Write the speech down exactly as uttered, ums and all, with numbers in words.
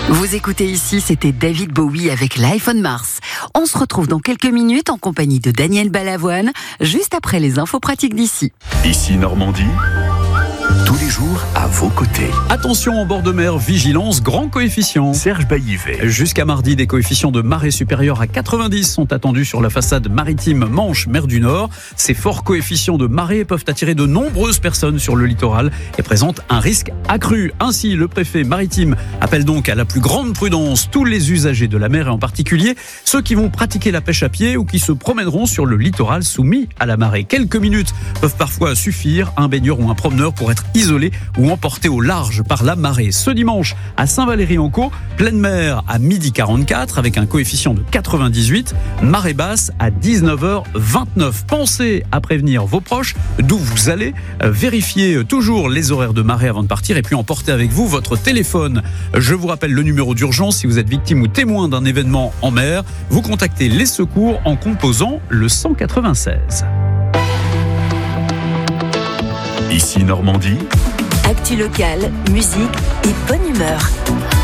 Vous écoutez ici, c'était David Bowie avec Life on Mars. On se retrouve dans quelques minutes en compagnie de Daniel Balavoine, juste après les infos pratiques d'ici. Ici Normandie, tous les jours à vos côtés. Attention en bord de mer, vigilance, grand coefficient. Serge Baillivet. Jusqu'à mardi, des coefficients de marée supérieurs à quatre-vingt-dix sont attendus sur la façade maritime Manche-Mer du Nord. Ces forts coefficients de marée peuvent attirer de nombreuses personnes sur le littoral et présentent un risque accru. Ainsi, le préfet maritime appelle donc à la plus grande prudence tous les usagers de la mer et en particulier ceux qui vont pratiquer la pêche à pied ou qui se promèneront sur le littoral soumis à la marée. Quelques minutes peuvent parfois suffire. Un baigneur ou un promeneur pour être isolé ou emporté au large par la marée. Ce dimanche, à Saint-Valery-en-Caux, pleine mer à midi quarante-quatre avec un coefficient de quatre-vingt-dix-huit, marée basse à dix-neuf heures vingt-neuf. Pensez à prévenir vos proches d'où vous allez, vérifiez toujours les horaires de marée avant de partir et puis emportez avec vous votre téléphone. Je vous rappelle le numéro d'urgence si vous êtes victime ou témoin d'un événement en mer. Vous contactez les secours en composant le cent quatre-vingt-seize. Ici Normandie. Actu locale, musique et bonne humeur.